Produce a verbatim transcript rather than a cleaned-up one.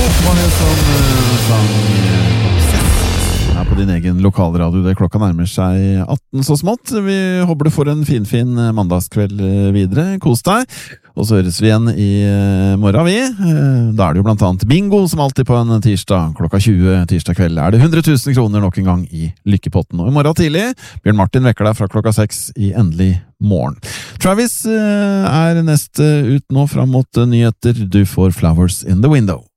var det som uh, sang uh, her på din egen lokalradio. Det klokka nærmer seg atten så smått. Vi håper du får en finfin mandagskveld videre. Kos deg. Og så høres vi igjen i uh, morgen, vi. Uh, da er det jo blant annet bingo, som alltid på en tirsdag. Klokka tjue tirsdag kveld er det hundre tusen kroner nok en gang i Lykkepotten. Og i morgen tidlig, Bjørn Martin vekker deg fra klokka seks i Endelig morgen. Travis uh, er neste ut nå fram mot uh, nyheter. Du får Flowers in the Window.